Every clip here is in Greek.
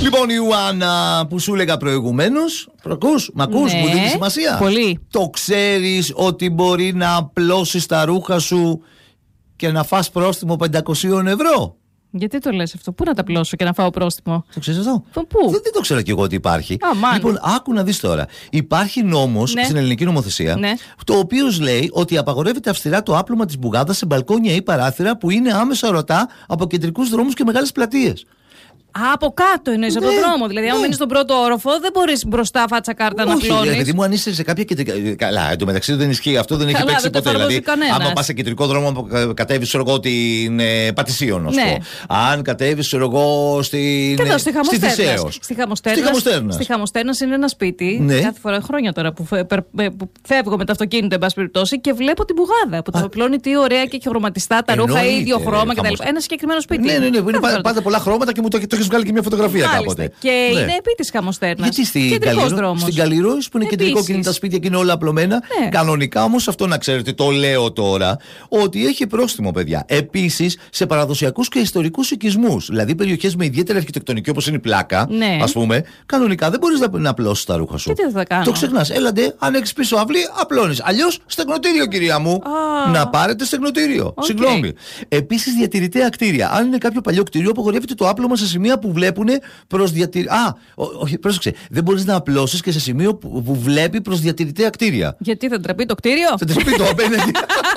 Λοιπόν, η Ιωάννα που σου έλεγα προηγουμένως, μ' ακούς, μου δίνει σημασία. Πολύ. Το ξέρεις ότι μπορεί να απλώσεις τα ρούχα σου και να φας πρόστιμο 500 ευρώ? Γιατί το λες αυτό, πού να τα πλώσω και να φάω πρόστιμο? Το ξέρεις αυτό? Πού? Δεν το ξέρω κι εγώ ότι υπάρχει. Λοιπόν, άκου να δεις τώρα. Υπάρχει νόμος στην ελληνική νομοθεσία, το οποίο λέει ότι απαγορεύεται αυστηρά το άπλωμα της μπουγάδας σε μπαλκόνια ή παράθυρα που είναι άμεσα ορατά από κεντρικούς δρόμους και μεγάλες πλατείες. Από κάτω εννοείς, από τον δρόμο. Δηλαδή, αν μείνεις στον πρώτο όροφο, δεν μπορείς μπροστά φάτσα κάρτα να πλώνεις. Δηλαδή, μου αν είσαι σε κάποια κεντρικά. Καλά, εντωμεταξύ δεν ισχύει αυτό, δεν έχει παίξει ποτέ. Δηλαδή, άμα πας σε κεντρικό δρόμο, κατέβεις, ξέρω εγώ, την Πατησίων, να σου πω. Αν κατέβεις, ξέρω εγώ, στη Θησέως. Στη Χαμοστέρνας είναι ένα σπίτι. Κάθε φορά, χρόνια τώρα που φεύγω με το αυτοκίνητο, εν πάση περιπτώσει, και βλέπω την μπουγάδα που το πλώνει, τι ωραία και έχει χρωματιστά τα ρούχα, ίδιο χρώμα κτλ. Ένα συγκεκριμένο σπίτι. Ναι, είναι πάντα πολλά χρώματα και μου το έχεις βγάλει και μια φωτογραφία κάποτε. Και είναι επί της Χαμοστέρνας. Γιατί στην Καλλιρόης που είναι κεντρικό και είναι τα σπίτια και είναι όλα απλωμένα. Κανονικά όμως αυτό να ξέρετε, το λέω τώρα, ότι έχει πρόστιμο, παιδιά. Επίσης σε παραδοσιακούς και ιστορικούς οικισμούς, δηλαδή περιοχές με ιδιαίτερη αρχιτεκτονική όπως είναι η Πλάκα, ας πούμε, κανονικά δεν μπορείς να απλώσεις τα ρούχα σου. Και τι θα κάνω? Το ξεχνάς. Έλαντε, αν έχεις πίσω αυλή, απλώνεις. Αλλιώς στεγνοτήριο, κυρία μου. Να πάρετε στεγνοτήριο. Συγγνώμη. Επίσης διατηρητέα κτίρια. Αν είναι κάποιο παλιό κτίριο, απογορεύεται το άπλωμα σε σημεία που βλέπουν προς διατηρητέα. Όχι, πρόσεξε. Δεν μπορείς να απλώσεις και σε σημείο που βλέπει προς διατηρητέα κτίρια. Γιατί θα ντραπεί το κτίριο? Θα ντραπεί το απέναντι.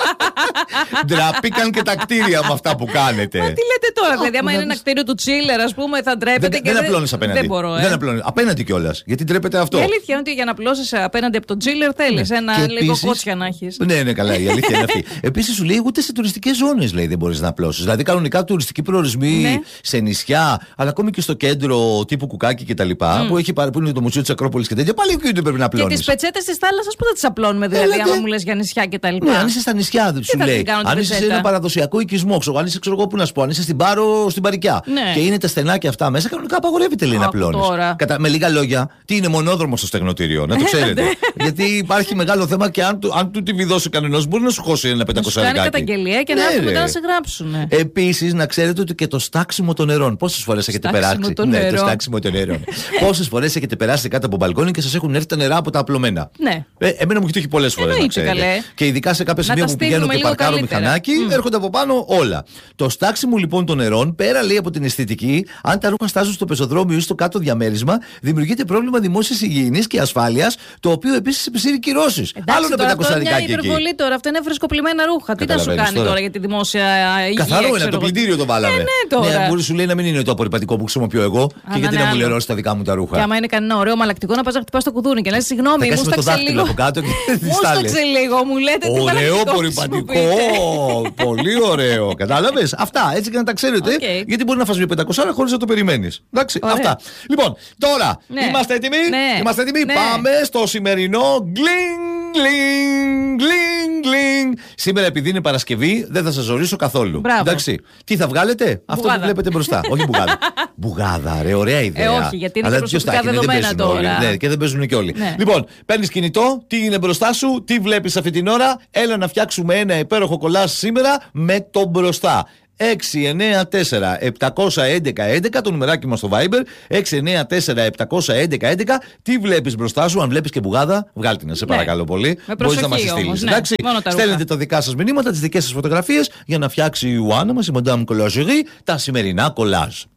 Ντραπήκαν και τα κτίρια με αυτά που κάνετε. Μα τι λέτε τώρα, δηλαδή, άμα είναι ένα κτίριο του Τσίλερ, ας πούμε, θα ντρέπεται και δεν απλώνεις απέναντι. Δεν μπορώ. Δεν απλώνεις. Απέναντι κιόλας. Γιατί ντρέπεται αυτό. Η αλήθεια είναι ότι για να απλώσεις απέναντι από τον Τσίλερ θέλεις ένα λίγο κότσια να έχεις. Ναι, καλά, η αλήθεια είναι αυτή. Επίσης σου λέει ούτε σε τουριστικές ζώνες δεν μπορείς να απλώσεις. Δηλαδή κανονικά τουριστικοί προορισμοί σε νησιά, αλλά ακόμη και στο κέντρο τύπου Κουκάκι κτλ. Που είναι το Μουσείο της Ακρόπολης και τέτοια, πάλι εκεί δεν πρέπει να απλώνεις. Και τις πετσέτες της θάλασσας που θα τις απλώνουμε, δηλαδή, άμα μου λες για νησιά κτλ. Ναι, αν είσαι στα νησιά, δεν σου λέει. Αν είσαι σε ένα παραδοσιακό οικισμό, αν είσαι, ξέρω εγώ, που να σου πω, αν είσαι στην Πάρο, στην Παρικιά και είναι τα στενάκια αυτά μέσα, κανονικά απαγορεύεται λέει να απλώνεις. Με λίγα λόγια, τι είναι μονόδρομο στο στεγνοτήριο, να το ξέρετε. Γιατί υπάρχει μεγάλο θέμα και αν του τη βιδώσει κανενός, μπορεί να σου χώσει ένα 500 ευρώ. Να κάνει καταγγελία και να έρθουν μετά να σε γράψουν. Επίσης, να ξέρετε ότι και το στάξιμο των νερών. Πόσες φορές έχετε περάσει? Ναι, το στάξιμο των νερών. Πόσες φορές έχετε περάσει κάτω από μπαλκόνι και σας έχουν έρθει τα νερά από τα απλωμένα? Ναι. Εμένα μου έχει τύχει πολλές φορές. Και ειδικά σε κάποια σημεία που πηγαίνω και παρκάρω μηχανάκι, έρχονται από πάνω όλα. Το στάξιμο λοιπόν των νερών, πέρα λέει από την αισθητική, αν τα ρούχα στάζουν στο πεζοδρόμιο ή στο κάτω διαμέρισμα, δημιουργείται πρόβλημα δημόσιας υγιεινής και ασφάλειας, το οποίο επίσης επισύρει κυρώσεις. Άλλο ένα 500 ευρώ. Είναι υπερβολή τώρα, αυτά είναι φρεσκοπλημμένα ρούχα. Τι να σου κάνει τώρα για τη δημόσια υγεία? Καθαρό είναι, το πλυντήριο το βάλαμε. Ναι, μπορεί σου λέει να μην είναι το απορριπαντικό που χρησιμοποιώ εγώ και γιατί να μου λερώσει τα δικά μου τα ρούχα. Και άμα είναι κανένα ωραίο μαλακτικό να πας να χτυπάς το κουδούνι και να λες συγγνώμη, μου στάξε λίγο. Μούσταξε λίγο, μου λέτε τι ωραίο απορριπαντικό. Πολύ ωραίο. Κατάλαβες? Αυτά έτσι και να τα ξέρετε. Γιατί μπορεί να φας μια 500 χωρίς να το περιμένεις. Εντάξει, αυτά. Λοιπόν, τώρα είμαστε έτοιμοι. Είμαστε έτοιμοι. Πάμε στο σημερινό γκλινγκ. Σήμερα επειδή είναι Παρασκευή δεν θα σας ζωρίσω καθόλου. Εντάξει. Τι θα βγάλετε? Αυτό που βλέπετε μπροστά. Όχι μπουγάδα. Μπουγάδα, ρε, ωραία ιδέα. Όχι, γιατί είναι προσωπικά δεδομένα τώρα. Ναι, και δεν παίζουν και όλοι. Λοιπόν, παίρνεις κινητό, τι είναι μπροστά σου, τι βλέπεις αυτή την ώρα. Έλα να φτιάξουμε ένα υπέροχο κολάζ σήμερα με το μπροστά. 694-711-11 το νουμεράκι μας στο Viber. 694-711-11. Τι βλέπεις μπροστά σου? Αν βλέπεις και μπουγάδα, βγάλ' την, σε παρακαλώ πολύ. Μπορείς να μας τη στείλεις. Εντάξει. Στέλνετε τα δικά σας μηνύματα, τις δικές σας φωτογραφίες για να φτιάξει η Ιωάννα μας, η Madame Collagerie, τα σημερινά κολάζ.